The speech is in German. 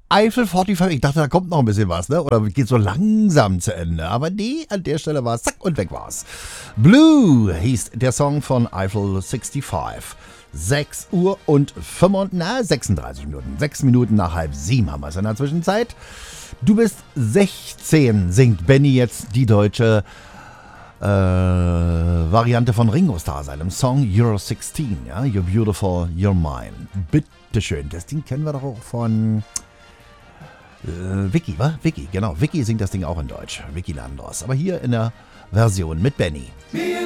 Eiffel 45, ich dachte, da kommt noch ein bisschen was, ne? Oder geht so langsam zu Ende. Aber nee, an der Stelle war es zack und weg war's. Blue hieß der Song von Eiffel 65. 6 Uhr und 36 Minuten. 6 Minuten nach 6:30 haben wir es in der Zwischenzeit. Du bist 16, singt Benny jetzt die deutsche Variante von Ringo Starr, seinem Song You're 16, ja? You're beautiful, you're mine. Bitteschön, das Ding kennen wir doch auch von Vicky, wa? Vicky, genau. Vicky singt das Ding auch in Deutsch. Vicky Landros. Aber hier in der Version mit Benny.